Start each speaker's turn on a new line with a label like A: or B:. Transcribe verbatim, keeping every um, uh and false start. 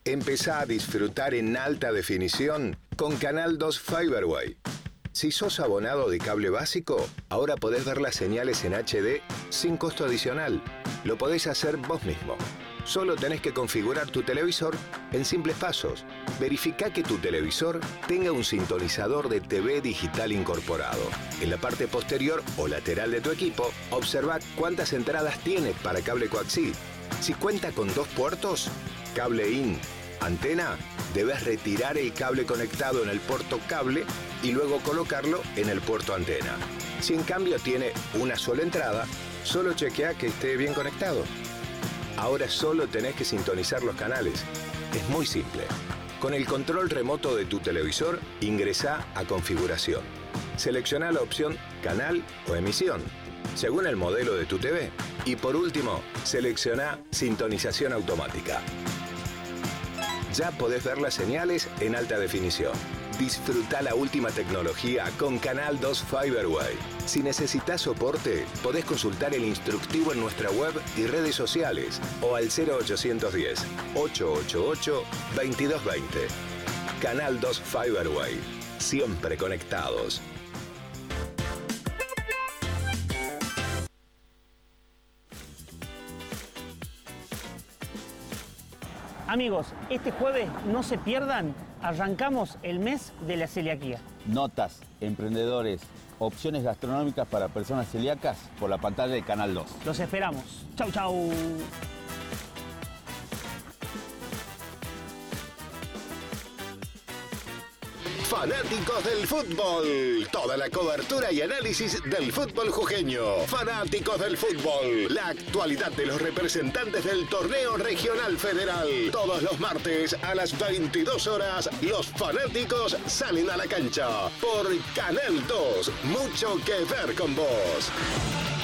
A: Empezá a disfrutar en alta definición con Canal dos Fiberway. Si sos abonado de cable básico, ahora podés ver las señales en H D sin costo adicional. Lo podés hacer vos mismo. Solo tenés que configurar tu televisor en simples pasos. Verificá que tu televisor tenga un sintonizador de T V digital incorporado. En la parte posterior o lateral de tu equipo, observa cuántas entradas tiene para cable coaxil. Si cuenta con dos puertos, cable in, antena, debes retirar el cable conectado en el puerto cable y luego colocarlo en el puerto antena. Si en cambio tiene una sola entrada, solo chequea que esté bien conectado. Ahora solo tenés que sintonizar los canales. Es muy simple. Con el control remoto de tu televisor, ingresá a configuración. Selecciona la opción canal o emisión, según el modelo de tu T V. Y por último, selecciona sintonización automática. Ya podés ver las señales en alta definición. Disfruta la última tecnología con Canal dos Fiberway. Si necesitas soporte, podés consultar el instructivo en nuestra web y redes sociales o al cero ochocientos diez, ochocientos ochenta y ocho, veintidós veinte. Canal dos Fiberway. Siempre conectados.
B: Amigos, este jueves no se pierdan, arrancamos el mes de la celiaquía.
C: Notas, emprendedores, opciones gastronómicas para personas celíacas por la pantalla de Canal dos.
B: Los esperamos. Chau, chau.
A: Fanáticos del fútbol. Toda la cobertura y análisis del fútbol jujeño. Fanáticos del fútbol. La actualidad de los representantes del torneo regional federal. Todos los martes a las veintidós horas, los fanáticos salen a la cancha. Por Canal dos. Mucho que ver con vos.